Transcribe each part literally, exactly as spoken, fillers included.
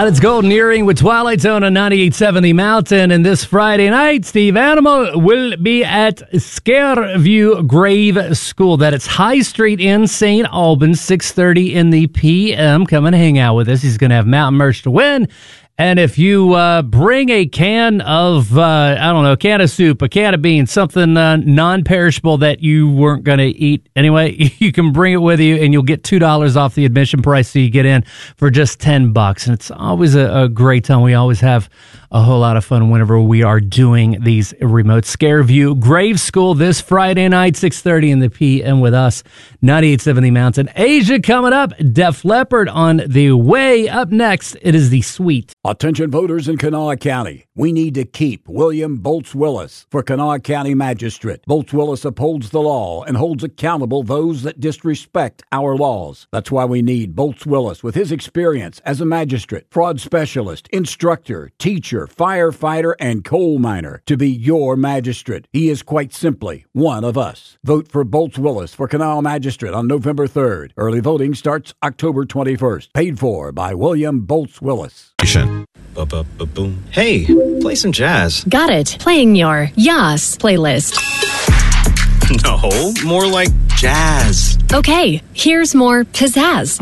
Uh, it's Golden Earring with Twilight Zone on ninety-eight point seven The Mountain. And this Friday night, Steve Animal will be at Scareview Grave School. That it's High Street in Saint Albans, six thirty in the P M. Come and hang out with us. He's going to have mountain merch to win. And if you uh, bring a can of, uh, I don't know, a can of soup, a can of beans, something uh, non-perishable that you weren't going to eat anyway, you can bring it with you and you'll get two dollars off the admission price, so you get in for just ten bucks. And it's always a, a great time. We always have a whole lot of fun whenever we are doing these remote Scareview Grave School this Friday night, six thirty in the P M with us, ninety-eight point seven The Mountain. Asia coming up, Def Leppard on the way. Up next, it is The Sweet. Attention voters in Kanawha County. We need to keep William Bolts Willis for Kanawha County Magistrate. Bolts Willis upholds the law and holds accountable those that disrespect our laws. That's why we need Bolts Willis with his experience as a magistrate, fraud specialist, instructor, teacher, firefighter, and coal miner to be your magistrate. He is quite simply one of us. Vote for Bolts Willis for Kanawha Magistrate on November third. Early voting starts October twenty-first. Paid for by William Bolts Willis. Ba-ba-ba-boom. Hey, play some jazz. Got it. Playing your Yas playlist. No, more like jazz. Okay, here's more pizzazz.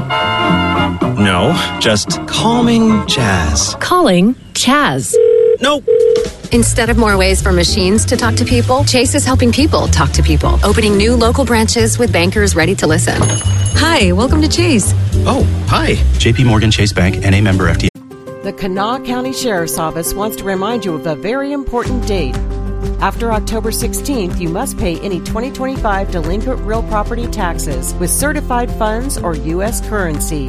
No, just calming jazz. Calling Chaz. Nope. Instead of more ways for machines to talk to people, Chase is helping people talk to people, opening new local branches with bankers ready to listen. Hi, welcome to Chase. Oh, hi. J P Morgan Chase Bank, N A member F D I C. The Kanawha County Sheriff's Office wants to remind you of a very important date. After October sixteenth, you must pay any twenty twenty-five delinquent real property taxes with certified funds or U S currency.